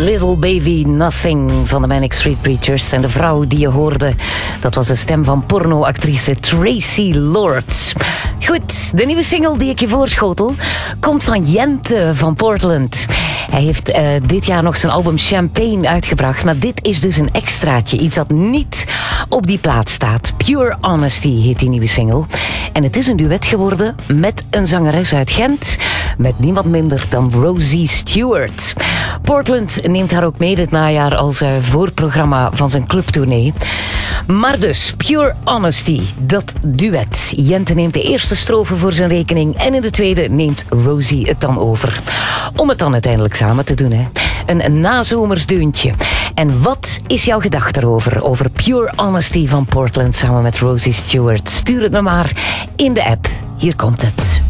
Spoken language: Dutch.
Little Baby Nothing van de Manic Street Preachers. En de vrouw die je hoorde, dat was de stem van pornoactrice Tracy Lords. Goed, de nieuwe single die ik je voorschotel komt van Jente van Portland. Hij heeft dit jaar nog zijn album Champagne uitgebracht, maar dit is dus een extraatje. Iets dat niet op die plaat staat. Pure Honesty heet die nieuwe single. En het is een duet geworden met een zangeres uit Gent, met niemand minder dan Rosie Stewart. Portland neemt haar ook mee dit najaar als voorprogramma van zijn clubtournee. Maar dus, Pure Honesty, dat duet. Jente neemt de eerste strofe voor zijn rekening en in de tweede neemt Rosie het dan over. Om het dan uiteindelijk samen te doen, hè. Een nazomersdeuntje. En wat is jouw gedachte erover? Over Pure Honesty van Portland samen met Rosie Stewart? Stuur het me maar in de app. Hier komt het.